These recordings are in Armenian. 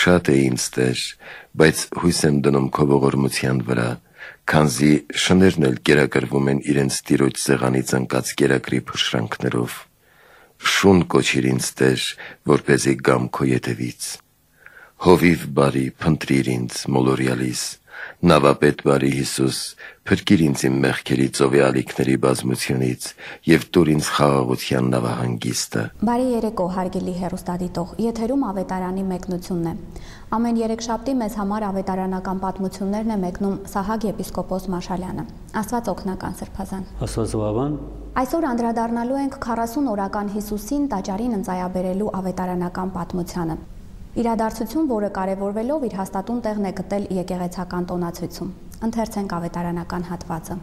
շատ է ինձ Տեր, բայց հույս եմ դնում քո ողորմության վրա, քանզի շներն էլ կերակրվում են իրենց տիրոջ սեղանից ընկած կերակրի փշրանքներով։ Շուն կոչիր ինձ Տեր, որպեսզի գամ քո ետևից։ Հովիվ բարի փնտրիր ինձ մոլորյալիս, նավապետ բարի Հիսուս, փրկիր ինձ իմ մեղքերի ծովի ալիքների բազմությունից և տուր ինձ խաղաղության նավահանգիստը։ Բարի երեկո, հարգելի հեռուստադիտող, եթերում ավետարանի մեկնությունն է։ Ամեն երեքշաբթի մեզ համար ավետարանական պատմություններն է մեկնում Սահակ եպիսկոպոս Մաշալյանը։ Աստված օգնական Սրբազան։ Աստված զավան։ Այսօր անդրադառնալու ենք 40 օրական Հիսուսին տաճարին ընծայաբերելու ավետարանական պատմությանը։ Իրադարձություն, որը կարևորվելով իր հաստատուն տեղն է գտել եկեղեցական տոնացույցում։ Ընթերցենք ավետարանական հատվածը։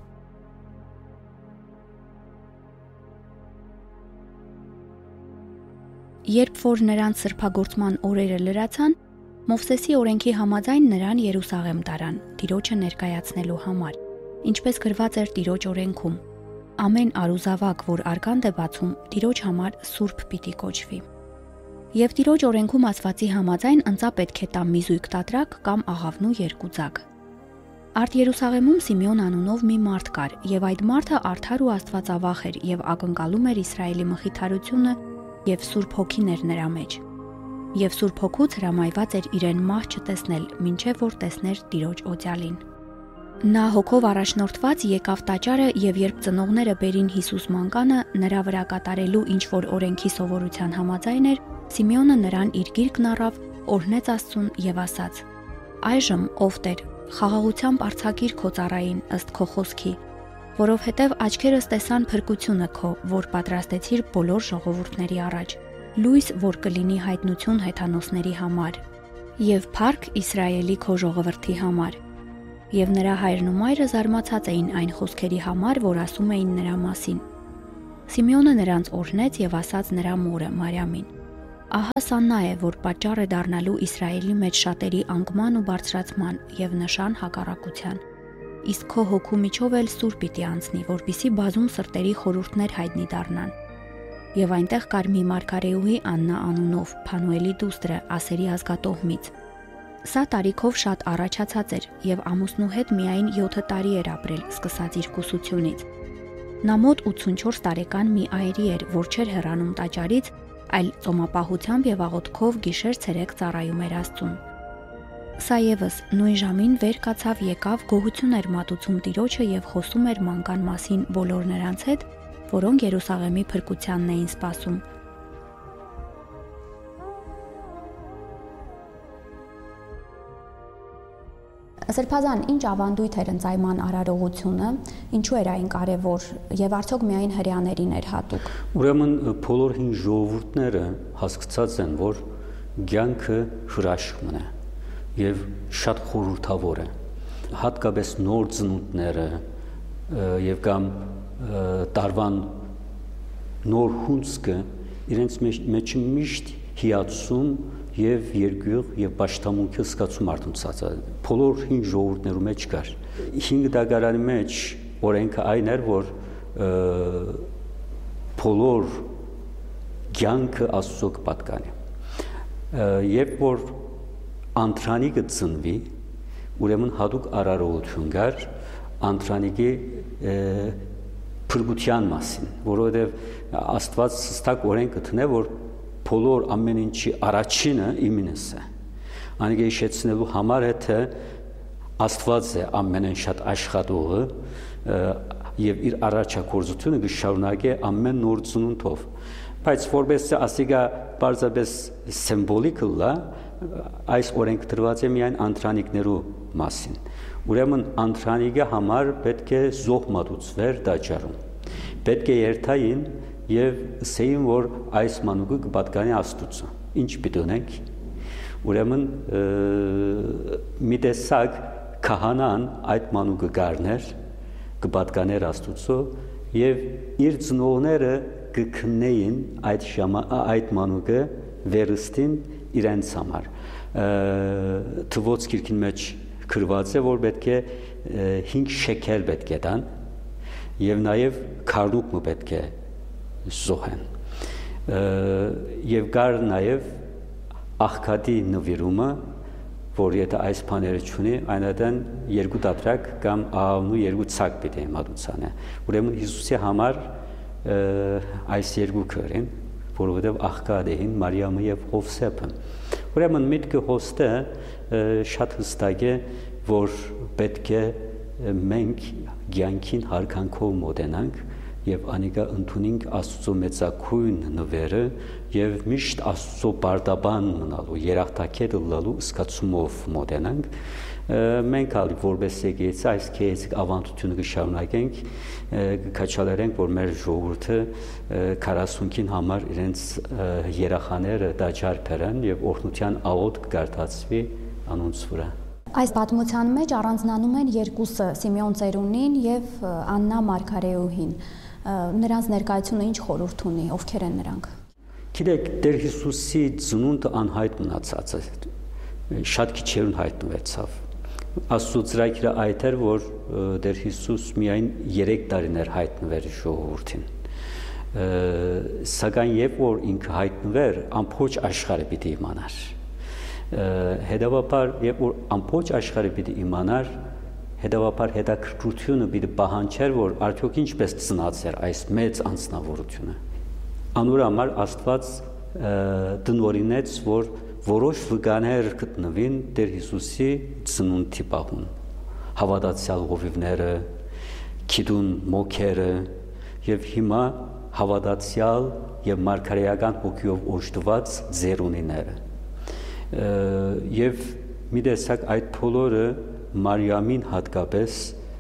Երբ որ նրանց սրբագործման օրերը լրացան, Մովսեսի օրենքի համաձայն նրան Երուսաղեմ տարան, Տիրոջը ներկայացնելու համար, ինչպես գրված էր Տիրոջ օրենքում։ Ամեն արուզավակ, որ արգանդ է բացում, Տիրոջ համար սուրբ պիտի կոչվի։ Եվ Տիրոջ օրենքում ասվածի համաձայն ընծա պետք է տա մի զույգ տատրակ կամ աղավնու երկու ձագ։ Արդ Երուսաղեմում Սիմեոն անունով մի մարդ կար, եւ այդ մարդը արդար ու աստվածավախ էր եւ ակնկալում էր Իսրայելի մխիթարությունը եւ Սուրբ Հոգին էր նրա մեջ։ Եվ Սուրբ Հոգուց հրամայված էր իրեն մահ չտեսնել, մինչև որ տեսներ Տիրոջ օծյալին։ Նա հոգով առաջնորդված եկավ տաճարը եւ երբ ծնողները բերին Հիսուս մանկանը նրա վրա կատարելու ինչ որ օրենքի սովորության համաձայն էր, Սիմեոնը նրան իր գիրկն առավ, օրհնեց Աստծուն եւ ասաց. «Այժմ ով Տեր, խաղաղությամբ արձակիր քո ծառային ըստ քո խոսքի, որովհետև աչքերս տեսան փրկությունը քո, որ պատրաստեցիր բոլոր ժողովուրդների առաջ, լույս, որ կլինի հայտնություն հեթանոսների համար, եւ փառք Իսրայելի քո ժողովրդի համար»։ Եվ նրա հայրն ու մայրը զարմացած էին այն խոսքերի համար, որ ասում էին նրա մասին։ Սիմեոնը նրանց օրհնեց եւ ասաց նրա մորը Մարիամին. «Ահա սա նա է, որ պատճառ է դառնալու Իսրայելի մեջ շատերի անկման ու բարձրացման եւ նշան հակառակության։ Իսկ քո հոգու միջով էլ սուր պիտի անցնի, որպիսի բազում սրտերի խորհուրդներ հայտնի դառնան»։ Եվ այնտեղ կար մի մարգարեուհի Աննա անունով, Փանուելի դուստրը, Ասերի ազգատոհմից։ Սա տարիքով շատ առաջացած էր եւ ամուսնու հետ միայն 7 տարի էր ապրել, սկսած իր կուսությունից։ Նա մոտ 84 տարեկան մի այրի էր, որ չէր հեռանում տաճարից, այլ ծոմապահությամբ եւ աղոթքով գիշեր-ցերեկ ծառայում էր Աստծուն։ Սա եւս նույն ժամին վեր կացավ եկավ գոհություն էր մատուցում Տիրոջը եւ խոսում էր մանկան մասին բոլոր նրանց հետ, որոնք Երուսաղեմի փրկությանն էին սպասում։ Սրբազան, ինչ ավանդույթ էր ընծայման արարողությունը, ինչու էր այն կարևոր եւ արդյոք միայն հրեաներին էր հատուկ։ Ուրեմն բոլոր հին ժողովուրդները հասկացած են, որ կյանքը հրաշքն է եւ շատ խորհրդավոր է։ Հատկապես նոր ծնունդները եւ կամ տարվան նոր հունձքը իրենց մեջ միշտ հիացում եւ երկյուղ եւ պաշտամունքի զգացում արտունցած է։ Բոլոր հին ժողովուրդներու մեջ կար։ 5 դագարանի մեջ օրենքը այն էր, որ բոլոր կյանքը Աստծո կպատկանի։ Երբ որ անտրանիկը ծնվի, ուրեմն հատուկ արարողություն կար անտրանիկի փրկության մասին, որովհետև Աստված հստակ օրենք գտնե, որ բոլոր ամեն ինչի առաջինը իմինս է։ Անիկը հիշեցնելու համար է, թե Աստված է ամենեն շատ աշխատողը եւ իր առաջակորձությունը կշարունակի ամեն նոր ծնունդով։ Բայց որպես ասիգա բարձրապես սիմվոլիկ լա, այս օրենք դրված է միայն անտրանիկներու մասին։ Ուրեմն անտրանիկի համար պետք է զոհ մատուցվեր տաճարում։ Պետք է երթային եւ ասեին, որ այս մանուկը կպատկանի Աստծո։ Ինչ պիտի ունենք։ Ուրեմն մի տեսակ քահանան այդ մանուկը գարներ, կպատկաներ Աստծո եւ իր ծնողները կքննեին այդ մանուկը վերստին իրենց համար։ Թվոց գիրքին մեջ գրված է, որ պետք է 5 շեկել պետք է տան եւ նաեւ քարնուկ պետք է զոհեն։ Եվ կար նաեւ աղքատի նվիրումը, որ եթե այս բաները չունի, այնադեն երկու դատարկ կամ ահավնու երկու ցակ պիտի մատուցանը։ Ուրեմն Հիսուսի համար այս երկու քրին, որովհետև աղքատ էին Մարիամը եւ Հովսեփը։ Ուրեմն միտքը հոստը շատ հստակ է, որ պետք է մենք ցանկին հարկանքով մոտենանք եւ անիկա ընդունենք Աստծո մեծակույն նվերը եւ միշտ Աստծո բարդաբան մնալու, երախտակետ լալու սկացումով մոտենանք։ Մենք ալ որպես եկեղեցի այս քեզիկ ավանդությունը կշարունակենք, կքաչալերենք, որ մեր ժողովուրդը 40-ին համար իրենց երախաները դաջար բերեն եւ օրհնության աղոտ կգարտացվի անոնց վրա։ Այս պատմության մեջ առանձնանում են երկուսը՝ Սիմեոն ծերունին եւ Աննա Մարգարեուհին։ Նրանց ներկայությունը ինչ խորհուրդ ունի, ովքեր են նրանք։ Գիտեք, Տեր Հիսուսի ծնունդը անհայտ մնացած է, շատ քիչերուն հայտնվեցավ։ Աստծո ծրագիրը այդ էր, որ Տեր Հիսուս միայն 3 տարիներ հայտնվեր ժողովրդին։ Սակայն երբ որ ինքը հայտնվեր, ամբողջ աշխարհը պիտի իմանար։ Հետևաբար, երբ որ ամբողջ աշխարհը պիտի իմանար, հետևաբար հետաքրքրությունը պիտի պահանջեր, որ արդյոք ինչպես ծնած էր այս մեծ անձնավորությունը։ Անոր համար Աստված դնորինեց, որ որոշ վկաներ գտնվին Տեր Հիսուսի ծնունդի պահուն։ Հավատացյալ հովիվները, քիդուն մոքերը եւ հիմա հավատացյալ եւ մարգարեական հոգիով օժտված ծերունիները։ Եվ մի տեսակ այդ բոլորը Մարիամին հատկապես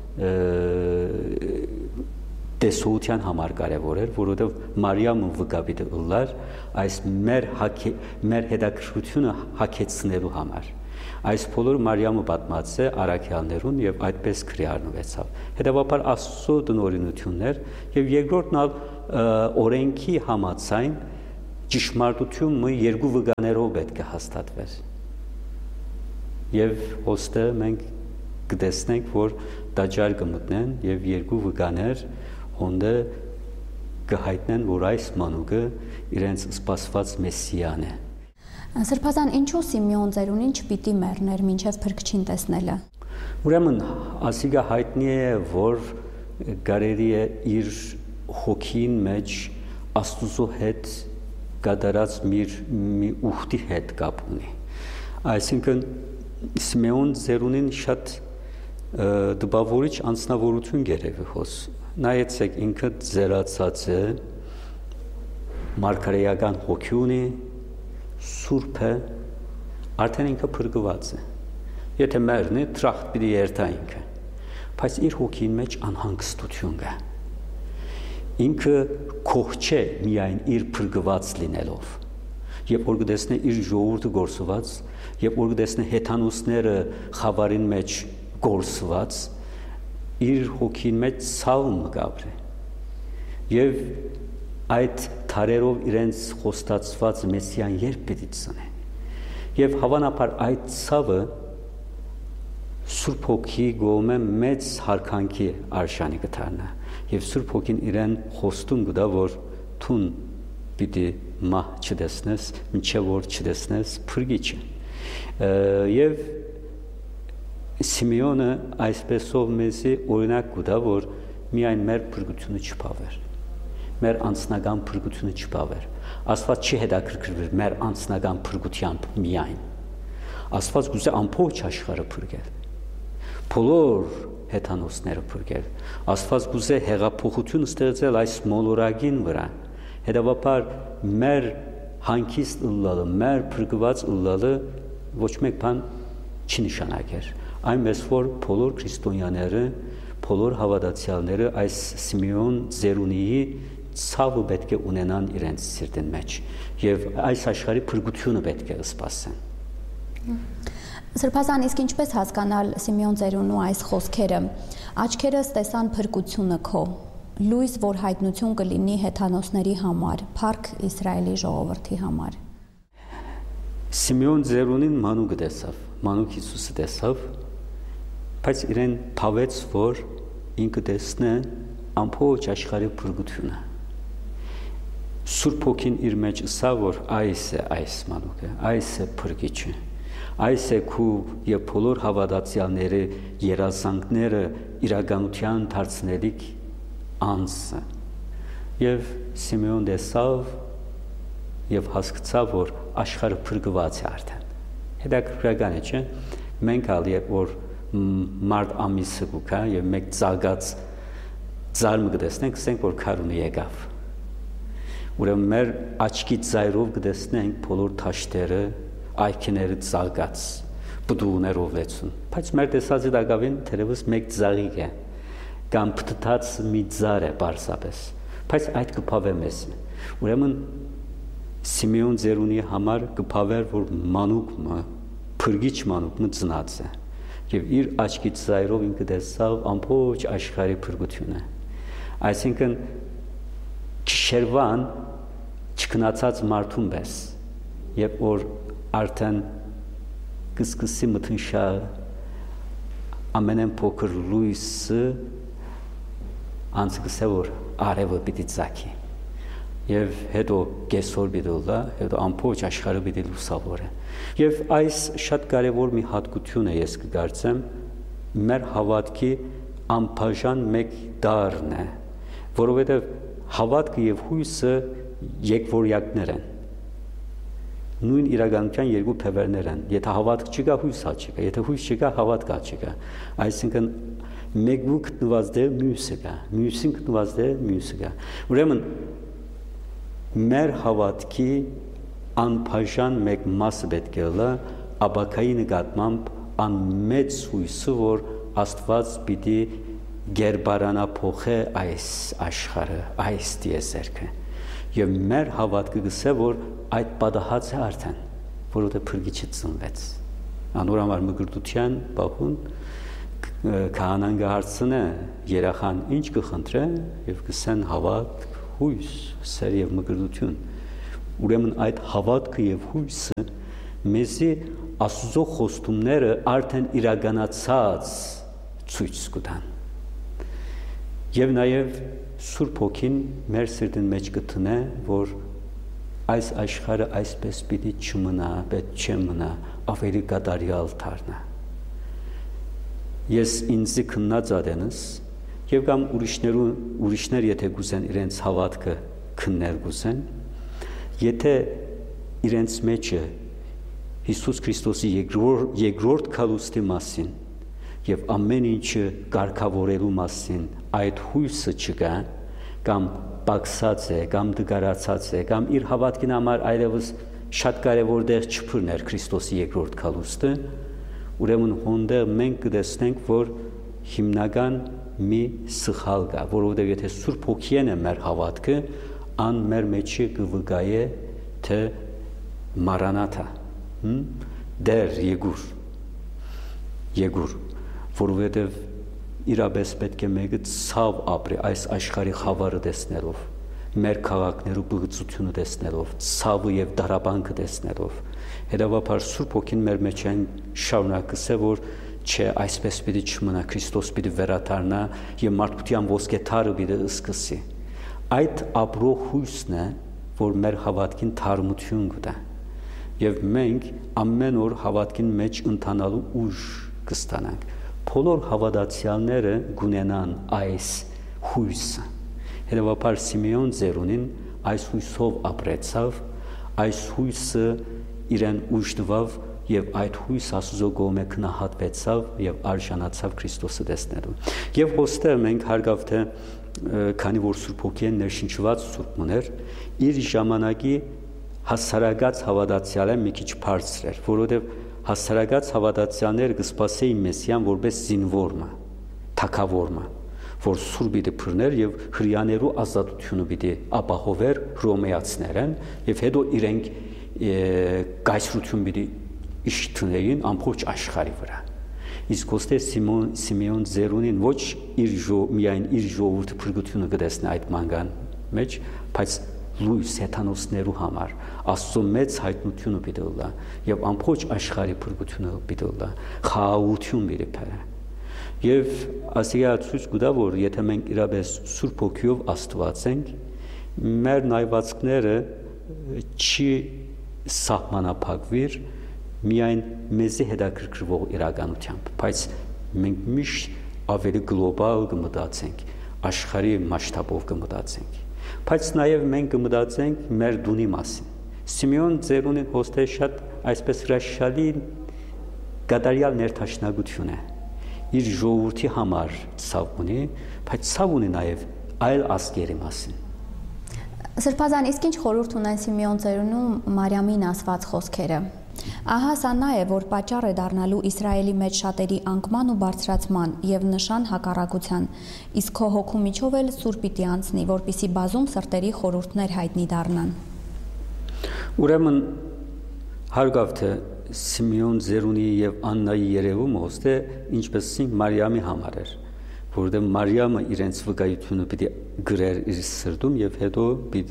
տեսողության համար կարևոր էր, որովհետև Մարիամը վկապիտը ըլլար այս մեր հետաքրքրությունը հագեցնելու համար։ Այս բոլորը Մարիամը պատմած է առաքյալներուն եւ այդպես քրի առնվեցավ։ Հետևաբար Աստծո տնօրինություններ եւ երկրորդն ալ օրենքի համաձայն ճշմարտությունը երկու վկաներով պետք է հաստատվեր։ Եվ ոստը մենք կտեսնենք, որ դաջար կմտնեն եւ երկու վկաներ հոնդը կհայտնեն, որ այս մանուկը իրենց սպասված մեսիան է։ Սրբազան, ինչու Սիմեոն ծերունին չպիտի մեռներ մինչև փրկչին տեսնելը։ Ուրեմն ասիգա հայտնի է, որ կարելի է իր հոգին մեջ Աստծո հետ կատարած մի ուխտի հետ կապ ունի։ Այսինքն Սիմեոն ծերունին շատ դպավորիչ անձնավորություն գերեւի հոս։ Նայեցեք, ինքը ձերացած է, մարգարեական հոգի ունի, սուրբ է, արդեն ինքը փրկված է։ Եթե մեռնի, տրախտ պիտի երթա ինքը, բայց իր հոգին մեջ անհանգստություն կա։ Ինքը քոչ չէ միայն իր փրկված լինելով։ Երբ որ կտեսնե իր ժողովուրդը գործված, երբ որ կտեսնե հեթանոսները խավարին մեջ գործված, իր հոգին մեջ ցավում կգաբրի։ Եվ այդ թարերով իրենց խոստացված մեսիան երբ պիտի ծնե։ Եվ հավանաբար այդ ցավը Սուրբ Հոգի գոմե մեծ հարկանքի արժանի կդառնա։ Եվ Սուրբ Հոգին իրեն խոստում կտա, որ թուն պիտի մահ չտեսնես, մինչև որ չտեսնես փրկիչը։ Եվ Սիմեոնը այսպեսով մեզի օրինակ կտա, որ միայն մեր փրկությունը չփավեր, մեր անձնական փրկությունը չփավեր։ Աստված չի հետաքրքրվեր մեր անձնական փրկությամբ միայն։ Աստված գուցե ամբողջ աշխարհը փրկել, բոլոր հեթանոսները փրկել։ Աստված գուցե հեղափոխություն ստեղծել այս մոլորակին վրա։ Հետևաբար մեր հանգիստ ըլլալը, մեր փրկված ըլլալը ոչ մեկ բան չի նշանակեր։ Այնպես որ բոլոր քրիստոնյաները, բոլոր հավատացյալները այս Սիմեոն ծերունիի ցավը պետք է ունենան իրենց սիրտին մեջ եւ այս աշխարհի փրկությունը պետք է սպասեն։ Սրբազան, իսկ ինչպես հասկանալ Սիմեոն ծերունու այս խոսքերը։ Աչքերս տեսան փրկությունը քո, լույս, որ հայտնություն կլինի հեթանոսների համար, փառք Իսրայելի ժողովրդի համար։ Սիմեոն ծերունին մանուկ տեսավ, մանուկ Հիսուսը տեսավ, բայց իրեն փավեց, որ ինքը տեսնե ամբողջ աշխարհի փրկությունը։ Սուրբ Հոգին իր մեջ ըսա, որ այս է այս մանուկը, այս է փրկիչը, այս է քու եւ բոլոր հավատացյալները երազանքները իրականության դարձնելիք անձը։ Եվ Սիմեոն տեսավ եւ հասկացավ, որ աշխարհը փրկված է արդեն։ Հետաքրքրական է, չէ՞։ Մենք ալ երբ որ մարտ ամիսը կուքա եւ մեկ ծագած ծարմը կտեսնենք, ասենք որ քարունը եկավ։ Ուրեմն մեր աչքի ծայրով կտեսնենք բոլոր թաշտերը, այքիները ծալկած, բդուներով լեցուն։ Բայց մեր տեսածի դակավին թերևս մեկ ծաղիկ է, կամ փթթած մի ծար է պարզապես։ Բայց այդ կփավե մեզ։ Ուրեմն Սիմեոն Ձերունի համար կփավեր, որ մանուկը, փրկիչ մանուկը ծնած է։ Եվ իր աչքի ծայրով ինքը տեսավ ամբողջ աշխարհի փրկությունը։ Այսինքն Շերվան չքնացած մարդուն պես, երբ որ արդեն կսկսի մթնշալ ամենեն փոքր լույսը անցկսե որ արևը պիտի ծագի եւ հետո կեսօր պիտի լա, հետո ամբողջ աշխարհը պիտի լուսավորե։ Եվ այս շատ կարևոր մի հատկություն է, ես կգործեմ, մեր հավատքի անբաժան մեկ դարն է, որովհետեւ հավատքը եւ հույսը երկվորյակներ են։ Նույն իրականության երկու փևերներ են։ Եթե հավատք չկա, հույս չկա, եթե հույս չկա, հավատք չկա։ Այսինքն մեկու գտնված դեր մյուսը կա, մյուսին գտնված դեր մյուսը կա։ Ուրեմն մեր հավատքի անբաժան մեկ մասը պետք է լա աբակայի նկատմամբ անմեծ հույսը, որ Աստված պիտի գերբարանափոխե այս աշխարհը, այս տիեզերքը։ Եվ մեր հավատքը գսե, որ այդ պատահած է արդեն, որովհետև փրկիչը ծնվեց։ Անորամար մգրտության բախուն քահանան կհարցնե երախան ինչ կխնդրե եւ կսեն հավատ, հույս, սեր եւ մգրտություն։ Ուրեմն այդ հավատքը եւ հույսը մեզի Աստծո խոստումները արդեն իրականացած ցույց կտան։ Եվ նաև Սուրբ Հոգին մեր սրտին մեջ կտնե, որ այս աշխարհը այսպես պիտի չմնա, պետք չմնա, ավելի կատարյալ դառնա։ Ես ինձի քննած ադենս եւ կամ ուրիշներ եթե գուզեն իրենց հավատքը քննել գուզեն, եթե իրենց մեջը Հիսուս Քրիստոսի երկրորդ քալուստի մասին եւ ամեն ինչը կարգավորելու մասին այդ հույսը չկա, կամ պակսած է, կամ դգարացած է, կամ իր հավատքին համար այլևս շատ կարևոր դեր չփռներ Քրիստոսի երկրորդ քալուստը, ուրեմն հոնդեր մենք կտեսնենք, որ հիմնական մի սխալ կա, որովհետև եթե Սուրբ Հոգին է մեր հավատքը, ան մեր մեջը կվկայե թե Մարանաթա, դեր եգուր, որովհետև իրապես պետք է մեկը ցավ ապրի այս աշխարհի խավարը տեսնելով, մեր քաղաքներու բղծությունը տեսնելով, ցավը եւ դարաբանքը տեսնելով։ Հետևաբար Սուրբ Հոգին մեր մեջ են շարունակսե, որ չէ, այսպես պիտի չմնա, Քրիստոս պիտի վերադառնա եւ մարդկության ոսկե թարը պիտի սկսի։ Այդ ապրող հույսն է, որ մեր հավատքին թարմություն կտա։ Եվ մենք ամեն օր հավատքին մեջ ընթանալու ուժ կստանանք։ Բոլոր հավատացյալները գունենան այս հույսը։ Հետևաբար Սիմեոն Ձերունին այս հույսով ապրեցավ, այս հույսը իրեն ուժ տվավ եւ այդ հույս Աստծո կողմէ քնահատվեցավ եւ արժանացավ Քրիստոսը տեսնելու։ Եվ ոստեր մենք հարգավ թե քանի որ Սուրբ Հոգին ներշնչված Սուրբ մներ, իր ժամանակի հասարակած հավատացյալը մի քիչ բարձր էր, որովհետեւ հասարակած հավատացյալները կսպասեին Մեսիան որպես զինվորը, թագավորը, որ սուր պիտի բռներ եւ հրյաներու ազատությունը պիտի ապահովեր հռոմեացիներեն եւ հետո իրենք կայսրություն պիտի իշտնեին ամբողջ աշխարհի վրա։ Իսկ ոստե Սիմեոն Ձերունին ոչ միայն իր ժողովուրդը փրկությունը կտեսնի այդ մանգան մեջ, բայց լույս հեթանոսներու համար Աստծո մեծ հայտնությունը պիտի լա եւ ամբողջ աշխարհի փրկությունը պիտի լա, խաղաղություն պիտի բերե։ Եվ ասիա ցույց կտա, որ եթե մենք իրապես Սուրբ Հոգիով Աստված ենք մեր նայվածքները չի սահմանափակվիր միայն մեզի հետաքրքրվող իրականությամբ, բայց մենք միշտ ավելի գլոբալ կմտածենք, աշխարհի մասշտաբով կմտածենք, բայց նաև մենք կմտածենք մեր դունի մասին։ Սիմեոն Ծերունին հոստե շատ այսպես հրաշալի կատարյալ ներդաշնակություն է։ Իր ժողովրդի համար ցավ ունի, բայց ցավ ունի նաև այլ ազգերի մասին։ Սրբազան, իսկ ինչ խորհուրդ ունեն Սիմեոն Ծերունու Մարիամին ասված խոսքերը։ Ահա սա նա է, որ պատճառ է դառնալու Իսրայելի մեջ շատերի անկման ու բարձրացման եւ նշան հակառակության, իսկ քո հոգու միջով էլ սուր պիտի անցնի, որպիսի բազում սրտերի խորհուրդներ հայտնի դառնան։ Ուրեմն հարգավ թե Սիմեոն Ծերունի եւ Աննայի երևումը ոստե ինչպես Մարիամի համար էր, որովհետեւ Մարիամը իրենց վկայությունը պիտի գրեր իր սրտում եւ հետո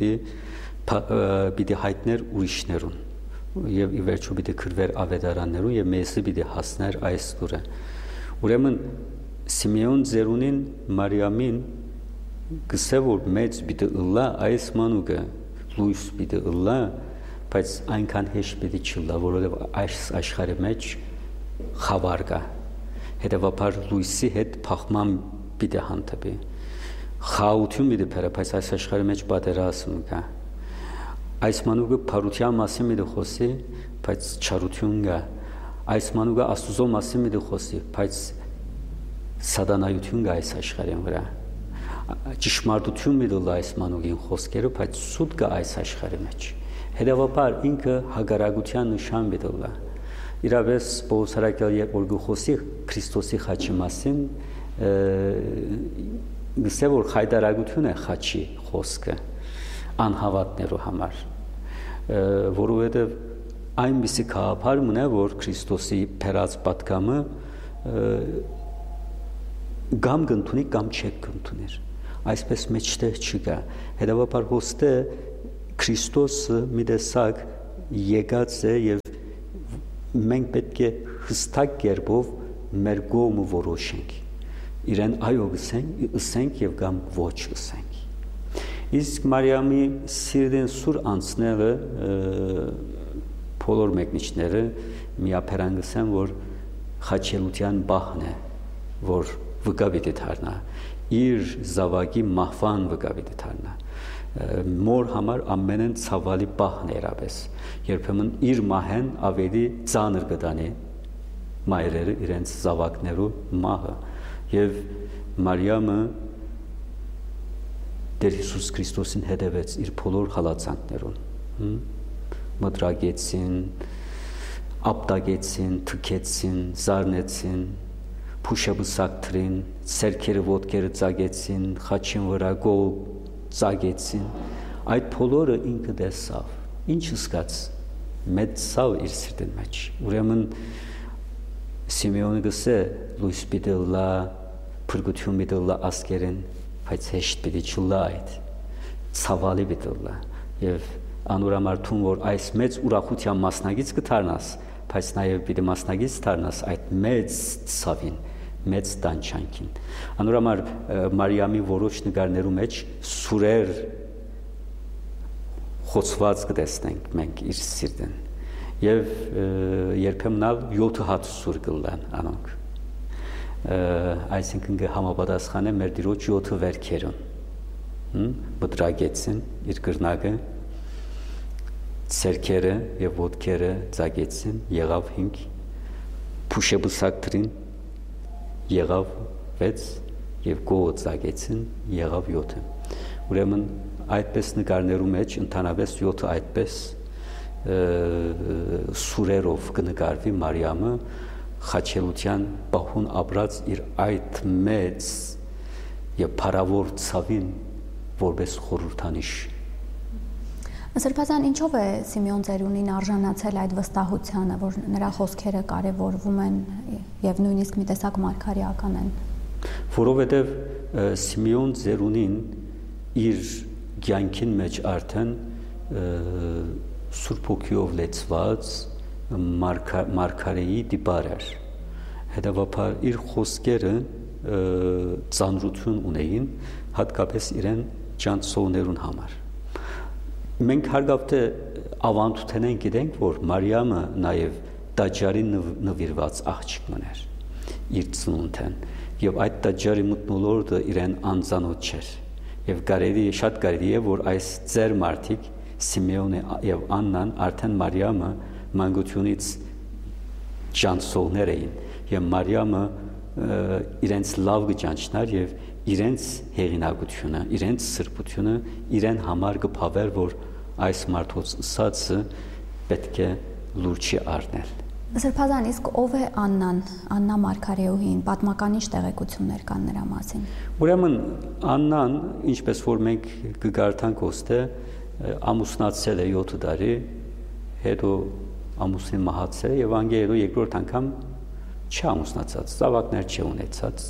պիտի հայտներ ուրիշներուն եւ ի վերջո պիտի գրվեր ավետարաններուն եւ մեզի պիտի հասներ այս դուրը։ Ուրեմն Սիմեոն Ծերունին Մարիամին գսե որ մեծ պիտի ըլլա այս մանուկը լույս պիտի ըլլա, բայց այնքան հեշտ պիտի չլա, որովհետեւ այս աշխարհի մեջ խավար կա, հետեւաբար լույսի հետ փախման պիտի հանդիպի, խաղաղություն պիտի բերե, բայց այս աշխարհի մեջ պատերազմ կա։ Այս մանուկը փարության մասին մի խոսի, բայց չարություն կա։ Այս մանուկը Աստուծո մասին մի խոսի, բայց սատանայություն կա այս աշխարհի վրա։ Ճշմարտություն մի դու այս մանուկին խոսքերը, բայց սուտ կա այս աշխարհի մեջ։ Հետևաբար ինքը հագարագության նշան մի դու։ Իրավես Պողոս Արաքյալը երբ որ խոսի Քրիստոսի խաչի մասին, գսե որ խայտարագություն է խաչի խոսքը անհավատներու համար, որովհետև այնպիսի գաղափար մնա, որ Քրիստոսի փերած պատգամը կամ կընդունի կամ չեք կընդուներ, այսպես մեջտեղ չկա, հետևաբար ոստե Քրիստոսը մի տեսակ եկած է եւ մենք պետք է հստակ կերպով մեր կողմը որոշենք, իրեն այո ըսենք եւ կամ ոչ ըսենք։ Իսկ Մարիամի սիրտին սուր անցնելը բոլոր մեկնիչները միապերան գսեն, որ խաչելության բախն է, որ վկա պիտի դառնա, իր զավակի մահվան վկա պիտի դառնա։ Մոր համար ամենեն ցավալի բախն է երբես, երբեմն իր մահեն ավելի ծանր կդանի մայրերը իրենց զավակներու մահը, եւ Մարիամը Տեր Հիսուս Քրիստոսին հետևեց իր բոլոր հալածանքներուն, մտրագեցին, ապտագեցին, թքեցին, զարնեցին, փուշաբուսակտրին, սերքերը ոտքերը ծագեցին, խաչին վրա գող ծագեցին, այդ բոլորը ինքը տեսավ, ինչ զգաց, մեծ ցավ իր սրտի մեջ։ Ուրեմն Սիմեոնը գսե լույս պիտի լա, փրկություն պիտի լա ազգերին, բայց հեշտ պիտի չլա այդ, ցավալի պիտի լա, եւ անուրամարտուն որ այս մեծ ուրախության մասնագից կդառնաս, բայց նաեւ պիտի մասնագից դառնաս այդ մեծ ցավին, մեծ տանջանքին։ Անուրամար Մարիամի որոշ նկարներու մեջ սուրեր խոցված կտեսնենք մենք իր սիրտին եւ երբեմն ալ 7 հատ սուր կլան անոնք, այսինքն կհամապատասխանե մեր Տիրոջ 7 վերքերուն, բտրագեցին իր գրնակը, սերքերը եւ ոտքերը ծագեցին, եղավ 5, փուշեբուսակտրին եղավ 6 եւ գողը ծագեցին, եղավ 7։ Ուրեմն այդպես նկարներու մեջ ընդհանրապես 7 այդպես սուրերով կնկարվի Մարիամը խաչելության բախուն ապրած իր այդ մեծ եւ փառավոր ցավին որպես խորհրդանիշ։ Սրբազան, ինչով է Սիմեոն Ծերունին արժանացել այդ վստահությանը, որ նրա խոսքերը կարևորվում են եւ նույնիսկ մի տեսակ մարգարեական են։ Որովհետեւ Սիմեոն Ծերունին իր կյանքին մեջ արդեն Սուրբ Հոգիով լեցված մարգարեի դիպար էր։ Հետևաբար իր խոսքերը ծանրություն ունեին հատկապես իրեն ճանցողներուն համար։ մենք հարգավտ է ավանդութենեն գիտենք, որ Մարիամը նաև տաճարի նվիրված աղջիկ մներ իր ծնունդեն, եւ այդ տաճարի մթնոլորտը իրեն անծանոթ չէր, եւ շատ կարելի է, որ այս ձեր մարդիկ Սիմեոնը եւ Աննան արդեն Մարիամը մանկությունից ճանչողներ էին, եւ Մարիամը իրենց լավ գճանչներ եւ իրենց հեղինակությունը, իրենց սրբությունը իրեն համար կփավեր, որ այս մարդոց ասածը պետք է լուրջ առնել։ Սրբազան, իսկ ով է Աննան, Աննա Մարգարեուհին, պատմական ինչ տեղեկություններ կան նրա մասին։ Ուրեմն Աննան, ինչպես որ մենք կգարտանք ոստե, ամուսնացել է 7 տարի, հետո ամուսին մահացել եւ անգե հետո երկրորդ անգամ չամուսնացած, ծավակներ չունեցած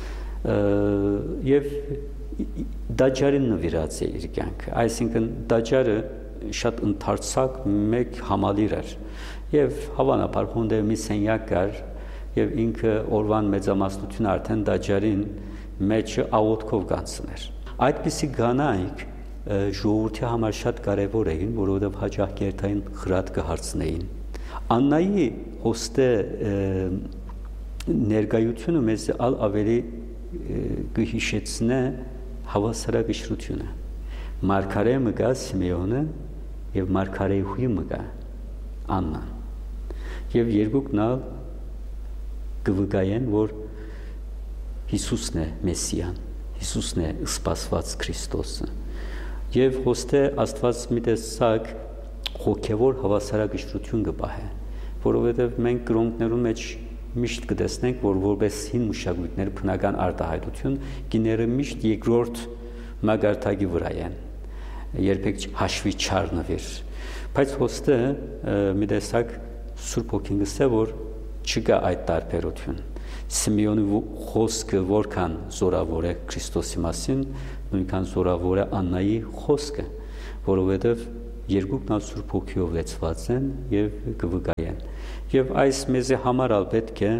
եւ դաջարին նվիրած է իր կյանքը, այսինքն դաջարը շատ ընդարձակ մեկ համալիր էր եւ հավանաբար հոնդե մի սենյակ կար եւ ինքը օրվան մեծամասնությունը արդեն դաջարին մեջ աղոթքով կանցներ։ Այդպիսի կանայք ժողովրդի համար շատ կարևոր էին, որովհետեւ հաճախ կերտային խրատ կհարցնեին։ Աննայի հոստե ներկայությունը մեզ ավելի կհիշեցնե հավասարակշռությունը։ Մարգարե մգա Սիմեոնը եւ Մարգարեուհի մգա Աննան։ Եվ երկուքն ալ կվգայեն, որ Հիսուսն է Մեսիան, Հիսուսն է սպասված Քրիստոսը։ Եվ հոստե Աստված մի տեսակ հոգևոր հավասարակշռություն կպահե, որովհետև մենք կրոնքներում մեջ միշտ կտեսնենք, որ որպես հին մշակույթներ բնական արտահայտություն գիները միշտ երկրորդ մագարտակի վրա են, երբեք հաշվի չառնվիր։ Բայց հոստը մի տեսակ Սուրբ Հոգին գսե, որ չկա այդ տարբերություն։ Սիմեոնի խոսքը որքան զորավոր է Քրիստոսի մասին, նույնքան զորավոր է Աննայի խոսքը, որովհետև երկուքն ալ Սուրբ Հոգիով լեցված են եւ կվկայեն։ Եվ այս մեզի համար ալ պետք է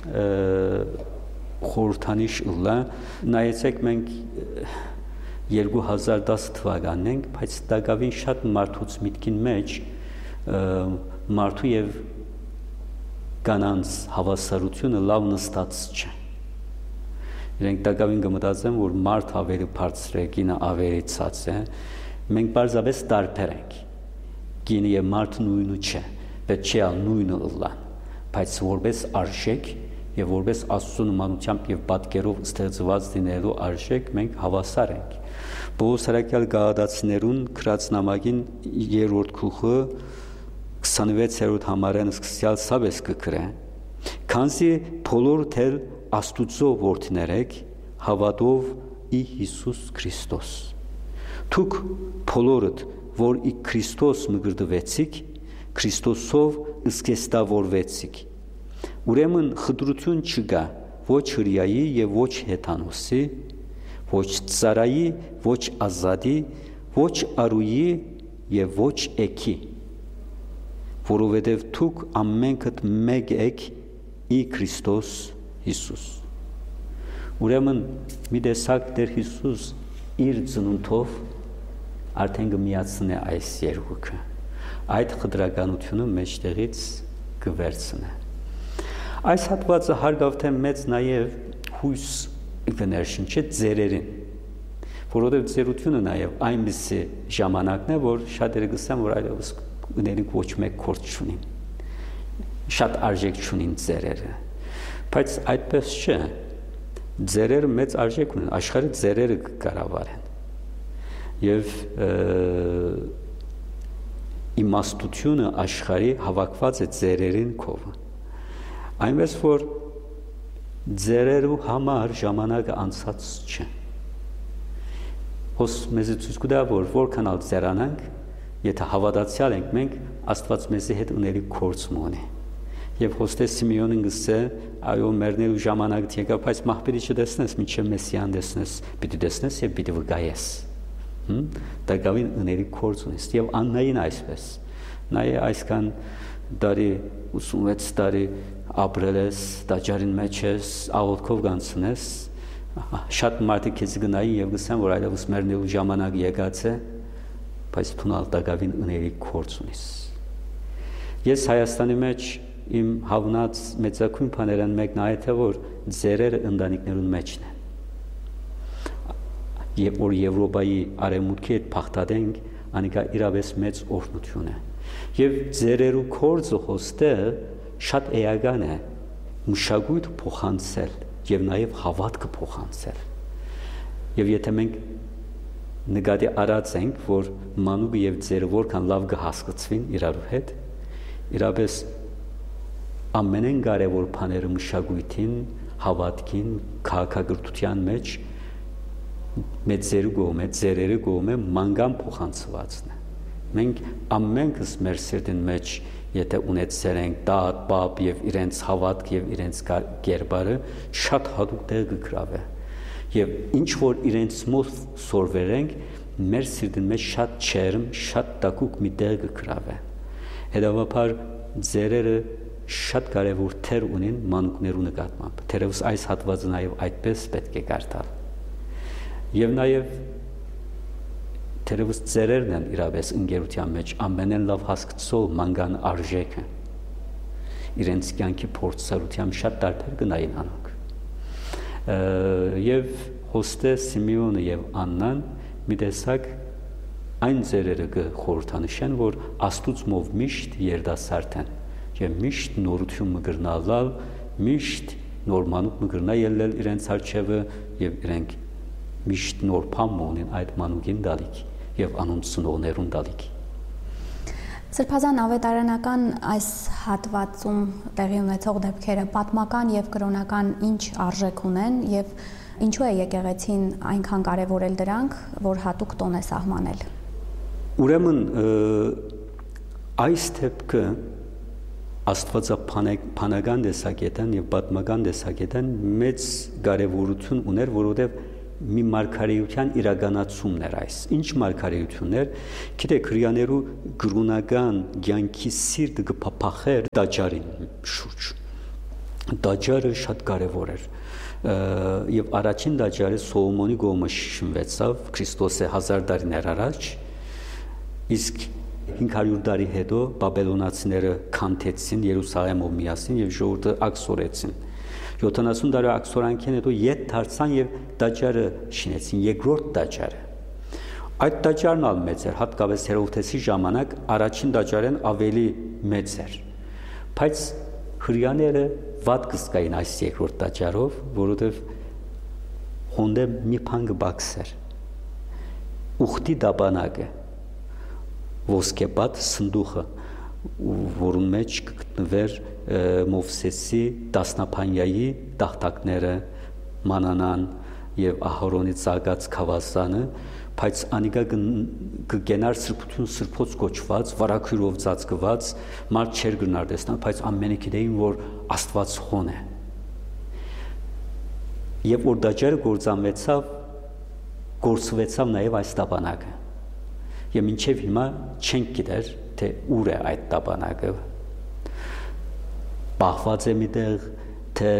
խորհրդանիշ ըլլա, նայեցեք մենք 2010 թվականն ենք, բայց դակավին շատ մարդուց միտքին մեջ մարդու եւ կանանց հավասարությունը լավ նստած չէ։ Իրենք դակավին կմտածեն, որ մարդ ավելի բարձր է, կինը ավելի ցած է։ Մենք բարձրապես տարբեր ենք։ Կինը եւ մարդը նույնը չէ, պետք չէ նույնը ըլլան, բայց որպես արժեք եւ որպես Աստծո նմանությամբ եւ պատկերով ստեղծված լինելու արժեք մենք հավասար ենք։ Պողոս Արաքյալ Գաղադացիներուն գրած նամակին 3-րդ գլուխը 26-րդ համարեն սկսյալ սաբես կգրե, քանզի բոլոր թել Աստուծո որդիներ եք հավատով ի Հիսուս Քրիստոս։ Դուք բոլորդ, որ ի Քրիստոս մգրդվեցիք, Քրիստոսով ըսկեստավորվեցիք։ Ուրեմն խտրություն չկա ոչ հրյայի եւ ոչ հեթանոսի, ոչ ծարայի, ոչ ազատի, ոչ արուի եւ ոչ էքի, որովհետեւ դուք ամենքդ մեկ եք ի Քրիստոս Հիսուս։ Ուրեմն մի տեսակ Տեր Հիսուս իր ծնունդով արդեն կմիացնե այս երկուքը, այդ խտրականությունը մեջտեղից կվերցնե։ Այս հատվածը հարգավտ է մեծ նաև հույս կներշնչի ձերերին, որովհետև ձերությունը նաև այնպիսի ժամանակն է, որ շատերը կսեն, որ այլևս ներինք ոչ մեկ կորց չունին, շատ արժեք չունին ձերերը, բայց այդպես չէ, ձերերը մեծ արժեք ունեն, աշխարհի ձերերը կկառավարեն եւ իմաստությունը աշխարհի հավաքված է ձերերին կողը, այնպես որ ձերերու համար ժամանակը անցած չէ։ Հոս մեզ ցույց կտա, որ որքան ալ ձերանանք, եթե հավատացյալ ենք մենք, Աստված մեզի հետ ունելի կորց մոնի։ Եվ հոստե Սիմեոնին գսե, այո մեռնելու ժամանակը եկա, բայց մահպերի չտեսնես, մինչև Մեսիան տեսնես, պիտի տեսնես եւ պիտի վկայես։ Դակավին ունելի կորց ունես։ Եվ Աննային այսպես։ Նա է այսքան դարի 86 տարի ապրել ես, տաճարին մեջ ես, աղոթքով կանցնես, շատ մարդիկ քեզ գնային եւ գսեն, որ այլևս մեռնելու ժամանակ եկած է, բայց թունալ դակավին ընելի կորց ունիս։ Ես Հայաստանի մեջ իմ հավնած մեծակույն բաներն մեկն այդ է, որ ձերերը ընտանիքներուն մեջն են։ Եվ որ Եվրոպայի արևմուտքի հետ փախտadենք, անիկա իրավես մեծ օրհնություն է։ Եվ ձերերու կորձը հոստը շատ էական է մշակույթ փոխանցել եւ նաեւ հավատքը փոխանցել։ Եվ եթե մենք նկատի առած ենք, որ մանուկը եւ ձերը որքան լավ կհասկացվին իրարու հետ, իրապես ամենեն կարևոր բաները մշակույթին, հավատքին, քաղաքակրթության մեջ մեծերու կողմէ, ձերերը կողմէ մանգան փոխանցվածն է։ Մենք ամենքս մեր սիրտին մեջ եթե ունեցել ենք տատ, պապ եւ իրենց հավատք եւ իրենց կերպարը շատ հատուկ տեղ կգրավե եւ ինչ որ իրենց մոտ սորվերենք մեր սիրտին մեջ շատ չերմ, շատ տակուկ մի տեղ կգրավե։ Հետևաբար ձերերը շատ կարևոր թեր ունին մանուկներու նկատմամբ։ Թերևս այս հատվածը նաեւ այդպես պետք է կարդալ։ Եվ նաեւ թերևս ձերերն են իրապես ընկերության մեջ ամենեն լավ հասկացող մանգան արժեքը իրենց կյանքի փորձառությամբ շատ տարբեր գնային անոնք եւ հոստե Սիմեոնը եւ Աննան մի տեսակ այն ձերերը կխորհրդանշեն որ Աստուծմով միշտ երդասարդ են եւ միշտ նորություն մգրնալալ միշտ նոր մանուկ մգրնա ելնել իրենց արչեւը եւ իրենք միշտ նոր բան ունեն այդ մանուկին դալիք եւ անուն ծնողներուն դալիք։ Սրբազան ավետարանական այս հատվածում տեղի ունեցող դեպքերը պատմական եւ կրոնական ինչ արժեք ունեն եւ ինչու է եկեղեցին այնքան կարեւորել դրանք, որ հատուկ տոն է սահմանել։ Ուրեմն այս դեպքը աստվածաբանական տեսակետն եւ պատմական տեսակետն մեծ կարեւորություն ուներ, որովհետեւ մի մարգարեության իրականացումն էր այս։ Ինչ մարգարեություններ, գիտեք, հрьяաներու գրունական ցանկի սիրտը կփափախեր դաջարին շուրջ։ Դաջարը շատ կարևոր էր։ Եվ առաջին դաջարը Սոլոմոնի կողմը շինվեցավ Քրիստոսի 1000 տարիներ առաջ, իսկ 500 տարի հետո բաբելոնացիները քանթեցին Երուսաղեմով միասին եւ ժողովուրդը ակսորեցին։ 70 տարի ակսորանքին հետո ետ դարձան եւ դաջարը շինեցին, երկրորդ դաջարը։ Այդ դաջարն ալ մեծ էր, հատկապես Հերովդեսի ժամանակ առաջին դաջարեն ավելի մեծ էր։ Բայց հрьяաները վատ կսկային այս երկրորդ դաջարով, որովհետեւ հոնդե մի բան կբացեր։ Ուխտի դաբանակը, ոսկեպատ սնդուխը, որուն մեջ կգտնվեր Մովսեսի դասնապանյայի տախտակները մանանան եւ Ահարոնի ցաղած խավասանը, բայց անիկա կգենար սրբություն սրբոց կոչված, վարակյուրով ծածկված, մարդ չեր գնար տեսնել, բայց ամենը գիտեին, որ Աստված հոն է։ Եվ որ դաջարը գործվեցավ նաեւ այս տաբանակը։ Եվ մինչև հիմա չենք գիտեր, թե ուր է այդ տաբանակը։ Պահված է միտեղ, թե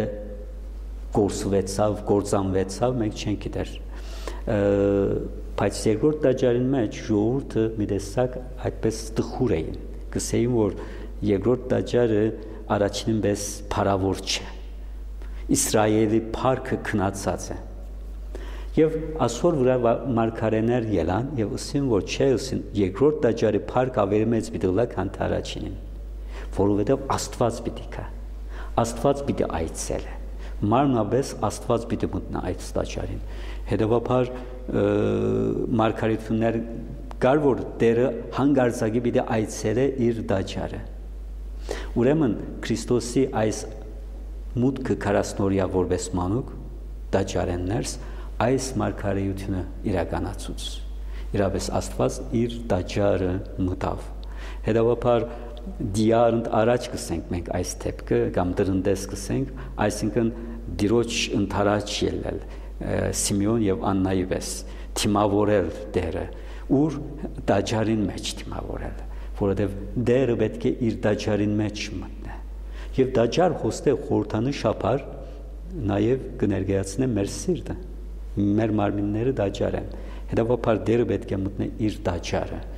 գործանվեցավ, մենք չենք գիտեր։ Բայց երկրորդ դաջարին մեջ ժողովուրդը մի տեսակ այդպես տխուր էին։ Կսեին, որ երկրորդ դաջարը առաջինին պես փարավոր չէ։ Իսրայելի փառքը քնածած է։ Եվ ասոր վրա մարգարեներ ելան եւ ասին, որ չէ, ասին երկրորդ դաջարի փառք ավելի մեծ պիտի լա, քան առաջինին, որովհետեւ Աստված պիտի կա։ Աստված պիտի այցելե։ Մարմնաբես Աստված պիտի մտնա այդ դաջարին։ Հետևաբար մարգարեություններ կար, որ Տերը հանգարցակի պիտի այցելե իր դաջարը։ Ուրեմն Քրիստոսի այս մուտքը 40-օրյա որպես մանուկ դաջարեններս այս մարգարեությունը իրականացուց։ Իրապես Աստված իր դաջարը մտավ։ Հետևաբար դիարընդ առաջ կսենք մենք այս դեպքը կամ դրնդես կսենք, այսինքն դիրոջ ընթരാճ ելնել Սիմեոն եւ Աննայի պես թիմավորել Տերը, ուր դաջարին մեջ թիմավորել, որովհետեւ Տերը պետք է իր դաջարին մեջ մտնի։ Եվ դաջար հոստե խորհրդանշաբար նաեւ կներկայացնե մեր սիրտը։ Մեր մարմինները դաջար են։ Հետևաբար Տերը պետք է մտնի իր դաջարը։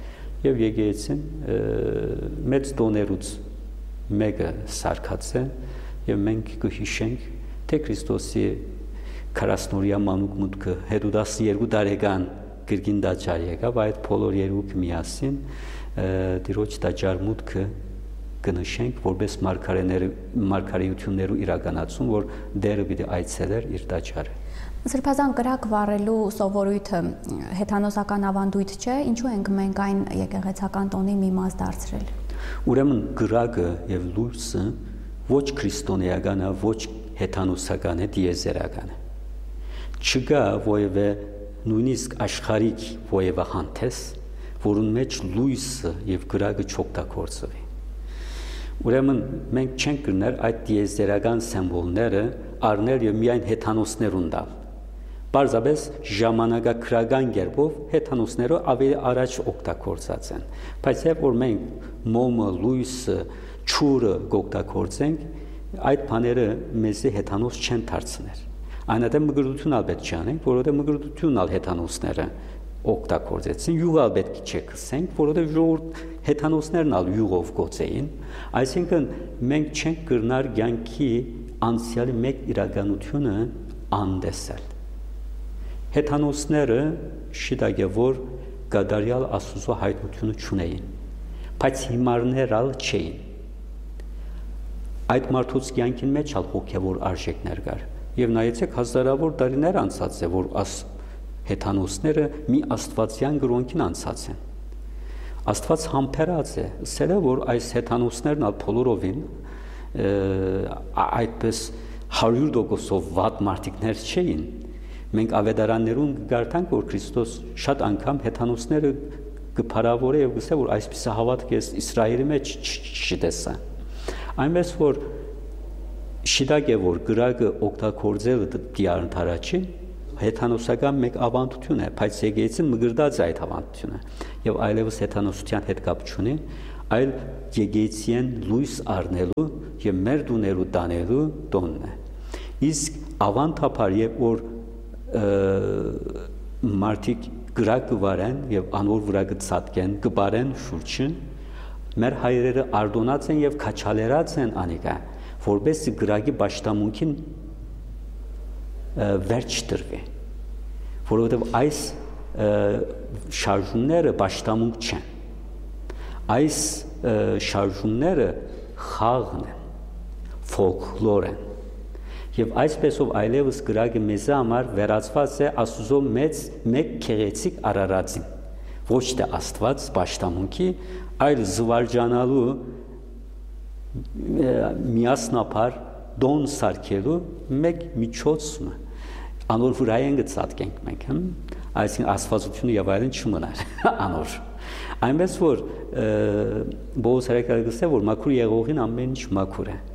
եւ եկեղեցին մեծ տոներուց մեկը սարքած է եւ մենք կհիշենք թե Քրիստոսի 40-օրյա մանուկ մուտքը հետո 12 տարեկան գրգին դաճար եկավ այդ բոլոր երկուք միասին դիրոջ դաճար մուտքը կնշենք որպես մարգարեություններու իրականացում որ դերը պիտի այցելեր իր դաճարը Սրբազան կրակ վառելու սովորույթը հեթանոսական ավանդույթ չէ, ինչու ենք մենք այն եկեղեցական տոնի մի մաս դարձրել։ Ուրեմն կրակը եւ լույսը ոչ քրիստոնեական է, ոչ հեթանոսական է, դիեզերական է։ Չկա որևէ նույնիսկ աշխարհիկ որևէ հանդես, որուն մեջ լույսը եւ կրակը չօգտագործվի։ Ուրեմն մենք չենք կրներ այդ դիեզերական սիմվոլները առնել եւ միայն հեթանոսներուն տալ։ Պարզապես ժամանակակրական կերպով հեթանոսները ավելի առաջ օգտագործած են։ Բայց երբ որ մենք մոմը, լույսը, ճուրը օգտագործենք, այդ բաները մեզի հեթանոս չեն դարձներ։ Այնատեղ մգրտություն ալ պետք չանենք, որովհետեւ մգրտությունն ալ հեթանոսները օգտագործեցին, յուղալ պետք չէ կսենք, որովհետեւ ժողովուրդ հեթանոսներն ալ յուղով գոցեին, այսինքն մենք չենք կրնար կյանքի անցյալի մեկ իրականությունը անդեսել։ Հեթանոսները շիտագե որ գադարյալ Աստծո հայտնությունը չունեին, բայց հիմարներ ալ չէին։ Այդ մարդուց կյանքին մեջ ալ հոգևոր արժեքներ կար։ Եվ նայեցեք հազարավոր տարիներ անցած է, որ հեթանոսները մի աստվածյան գրոնքին անցած են։ Աստված համբերած է, ասել է, որ այս հեթանոսներն ալ բոլորովին այդպես 100% վատ մարդիկներ չէին։ Մենք ավետարաններուն գարտանք, որ Քրիստոս շատ անգամ հեթանոսները կփարավորե եւ գսե, որ այսպես հավատք է Իսրայելի մեջ չտեսա։ Այնպես որ շիտակ է, որ գրակը օգտագործելը դիարնթարաչի հեթանոսական մեկ ավանդություն է, բայց եկեղեցին մգրտած է այդ ավանդությունը եւ այլևս հեթանոսության հետ կապ չունի, այլ եկեղեցին լույս առնելու եւ մեր դուներու տանելու տոնն է։ Իսկ ավանդապար եւ որ մարդիկ գրակը վարեն եւ անոր վրա կցածկեն, կբարեն շուրջը, մեր հայրերը արդոնած են եւ քաչալերած են անիկա, որպես գրակի պաշտամունքին վերջ տրվի, որովհետեւ այս շարժումները պաշտամունք չեն, այս շարժումները խաղն են, ֆոլկլոր են, եւ այսպեսով այլևս գրակը մեզ համար վերածված է Աստծո մեկ քեղեցիկ արարածին, ոչ թե Աստված պաշտամունքի, այլ զվարճանալու միասնապար դոն սարքելու մեկ միջոցն է, անոր վրա են գծածկենք մենք, այսինքն աստվածությունը եւ այլն չմնար անոր։ Այնպես որ Բողոս հերեկալը գսե որ մաքուր եղողին ամեն ինչ մաքուր է։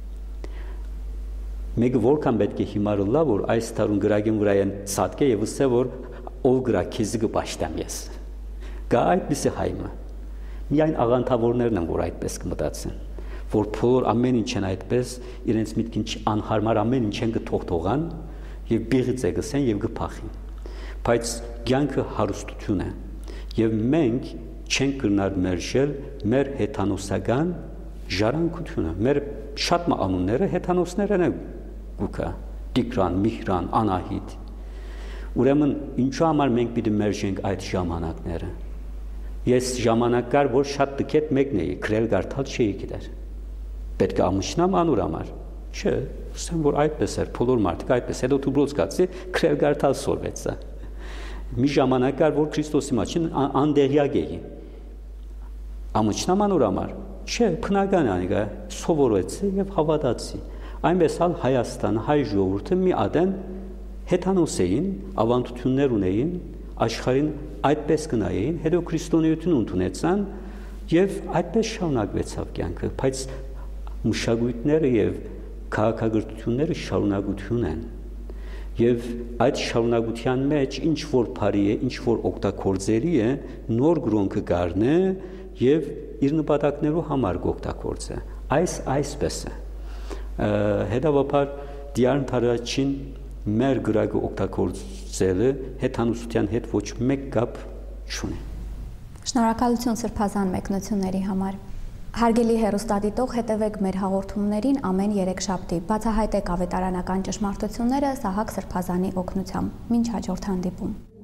Մեկը որքան պետք է հիմարը լա որ այս տարուն գրագին վրա են սատկե եւ ասե որ ով գրա քեզի կպաշտամ ես։ Գա այդպիսի հայմը։ Միայն աղանթավորներն են որ այդպես կմտածեն, որ բոլոր ամեն ինչ են այդպես իրենց միտքին անհարմար ամեն ինչ են կթողթողան եւ բիղից է գսեն եւ կփախին։ Բայց կյանքը հարստություն է եւ մենք չենք կրնար մերժել մեր հեթանոսական ժառանգությունը։ Մեր շատ անունները հեթանոսներն են գուկա, Տիգրան, Միհրան, Անահիտ։ Ուրեմն ինչու համար մենք պիտի մերժենք այդ ժամանակները։ Ես ժամանակ կար, որ շատ տկետ մեկն էի, քրել գարտալ չէի գիտեր։ Պետք է ամուսնամ անուր համար։ Չէ, ասեմ որ այդպես էր, բոլոր մարդիկ այդպես, հետո դուբրոց գացի, քրել գարտալ սորվեցա։ Մի ժամանակ կար, որ Քրիստոսի մաչին անդեղյակ էի։ Ամուսնամ անուր համար։ Չէ, բնական անիկա, սովորեցի եւ հավատացի։ Այնպես ալ Հայաստան, հայ ժողովուրդը մի ադեն հեթանոս էին, ավանդություններ ունեին, աշխարհին այդպես կնայեին, հետո քրիստոնեություն ընդունեցան եւ այդպես շարունակվեցավ կյանքը, բայց մշակույթները եւ քաղաքագրությունները շարունակություն են։ Եվ այդ շարունակության մեջ ինչ որ բարի է, ինչ որ օգտագործելի է, նոր գրոնքը գարնե եւ իր նպատակներու համար կօգտագործե։ Այսպես է։ Հետևաբար դիարնթարաչին մեր գրակը օգտագործելը հեթանոսության հետ ոչ մեկ կապ չունի։ Շնորհակալություն Սրբազան մեկնությունների համար։ Հարգելի հեռուստադիտող, հետևեք մեր հաղորդումներին ամեն երեքշաբթի։ Բացահայտեք ավետարանական ճշմարտությունները Սահակ Սրբազանի օգնությամբ։ Մինչ հաջորդ հանդիպում։